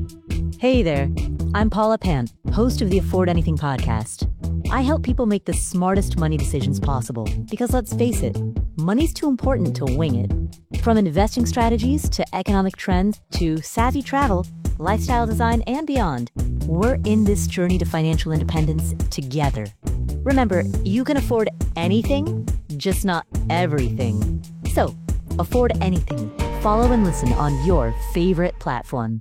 Hey there, I'm Paula Pant, host of the Afford Anything podcast. I help people make the smartest money decisions possible because let's face it, money's too important to wing it. From investing strategies to economic trends to savvy travel, lifestyle design, and beyond, we're in this journey to financial independence together. Remember, you can afford anything, just not everything. So, afford anything. Follow and listen on your favorite platform.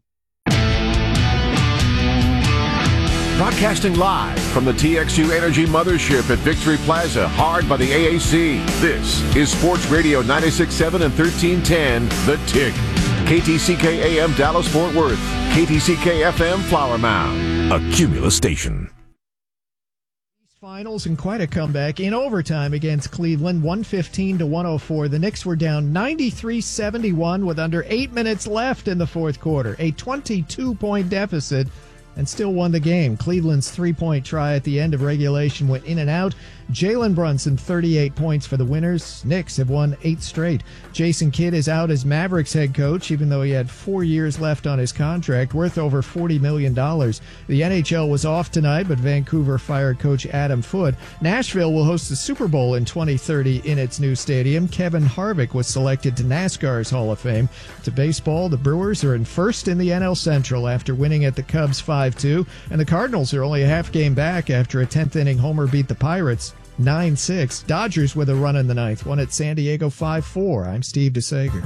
Broadcasting live from the TXU Energy Mothership at Victory Plaza, hard by the AAC. This is Sports Radio 96.7 and 1310, The Tick. KTCK AM Dallas Fort Worth, KTCK FM Flower Mound, a Cumulus station. Finals and quite a comeback in overtime against Cleveland, 115-104. The Knicks were down 93-71 with under 8 minutes left in the fourth quarter, a 22-point deficit, and still won the game. Cleveland's three-point try at the end of regulation went in and out. Jalen Brunson, 38 points for the winners. Knicks have won 8 straight. Jason Kidd is out as Mavericks head coach, even though he had 4 years left on his contract, worth over $40 million. The NHL was off tonight, but Vancouver fired coach Adam Foote. Nashville will host the Super Bowl in 2030 in its new stadium. Kevin Harvick was selected to NASCAR's Hall of Fame. To baseball, the Brewers are in first in the NL Central after winning at the Cubs 5-2, and the Cardinals are only a half game back after a 10th-inning homer beat the Pirates 9-6. Dodgers with a run in the ninth, won at San Diego 5-4. I'm Steve DeSager.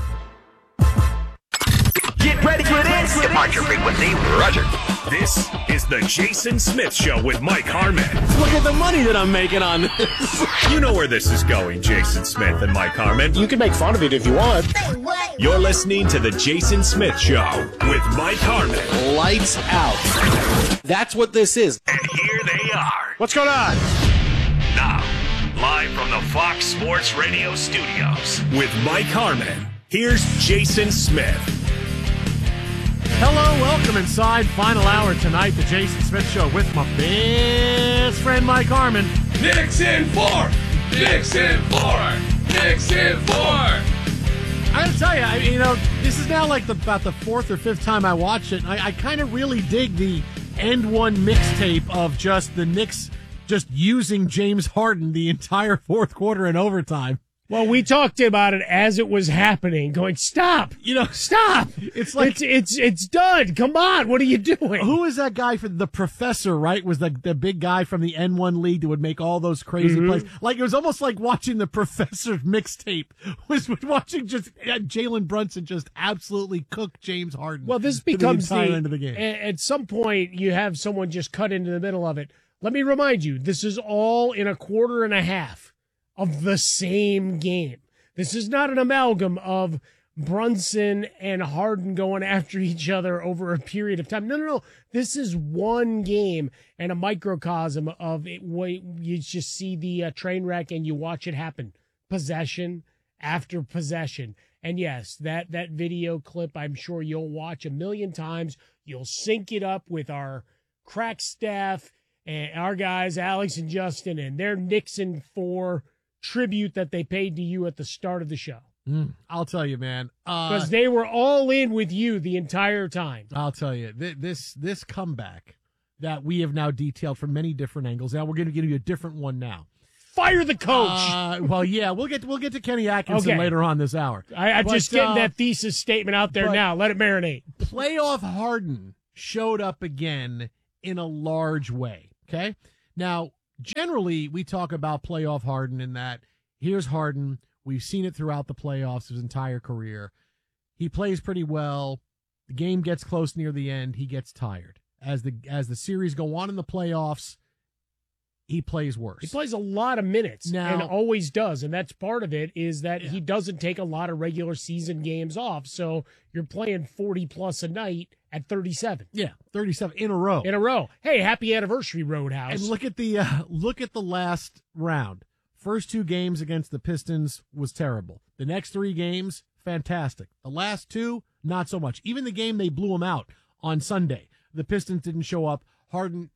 Get ready for this. Departure frequency, Roger. This is the Jason Smith Show with Mike Harmon. Look at the money that I'm making on this. You know where this is going, Jason Smith and Mike Harmon. You can make fun of it if you want. You're listening to the Jason Smith Show with Mike Harmon. Lights out. That's what this is. And here they are. What's going on? Now, live from the Fox Sports Radio studios with Mike Harmon, here's Jason Smith. Hello, welcome inside. Final hour tonight, the Jason Smith Show with my best friend Mike Harmon. Knicks in 4! Knicks in 4! Knicks in 4! I gotta tell you, this is now like about the fourth or fifth time I watched it. I kind of really dig the end one mixtape of just the Knicks just using James Harden the entire fourth quarter and overtime. Well, we talked about it as it was happening, going, stop, stop. It's like, it's done. Come on. What are you doing? Who is that guy for the professor, right? Was the big guy from the N1 league that would make all those crazy plays. Like, it was almost like watching the professor's mixtape was watching just Jalen Brunson just absolutely cook James Harden. Well, this becomes the entire end of the game. At some point, you have someone just cut into the middle of it. Let me remind you, this is all in a quarter and a half of the same game. This is not an amalgam of Brunson and Harden going after each other over a period of time. No. This is one game and a microcosm of it. You just see the train wreck and you watch it happen. Possession after possession. And yes, that video clip, I'm sure you'll watch a million times. You'll sync it up with our crack staff and our guys, Alex and Justin, and their Nixon 4 tribute that they paid to you at the start of the show. I'll tell you, man. Because they were all in with you the entire time. I'll tell you, this comeback that we have now detailed from many different angles. Now we're going to give you a different one now. Fire the coach. Well, yeah, we'll get to Kenny Atkinson later on this hour. I'm just getting that thesis statement out there now. Let it marinate. Playoff Harden showed up again in a large way. Okay? Now, generally, we talk about playoff Harden in that here's Harden. We've seen it throughout the playoffs his entire career. He plays pretty well. The game gets close near the end. He gets tired. As the series go on in the playoffs, he plays worse. He plays a lot of minutes now, and always does, and that's part of it is that he doesn't take a lot of regular season games off, so you're playing 40-plus a night at 37. Yeah, 37 in a row. In a row. Hey, happy anniversary, Roadhouse. And look at the last round. First 2 games against the Pistons was terrible. The next 3 games, fantastic. The last 2, not so much. Even the game they blew them out on Sunday, the Pistons didn't show up. Harden